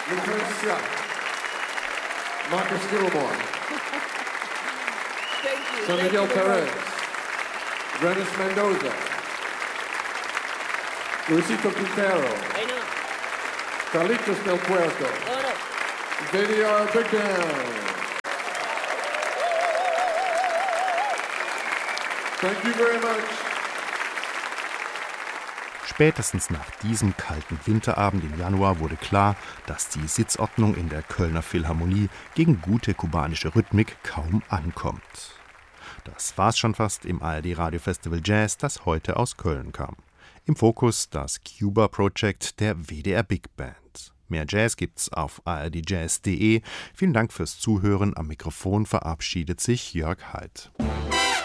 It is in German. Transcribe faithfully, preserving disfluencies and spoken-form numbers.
Lucretia, Marcus Gilmore, San Miguel Perez, Renis Mendoza, Luisito Quintero, Carlitos Del Puerto, Vidyar Big Down. Thank you very much. Spätestens nach diesem kalten Winterabend im Januar wurde klar, dass die Sitzordnung in der Kölner Philharmonie gegen gute kubanische Rhythmik kaum ankommt. Das war's schon fast im A R D Radio Festival Jazz, das heute aus Köln kam. Im Fokus das Cuba Project der W D R Big Band. Mehr Jazz gibt's auf a r d jazz punkt d e. Vielen Dank fürs Zuhören. Am Mikrofon verabschiedet sich Jörg Haidt.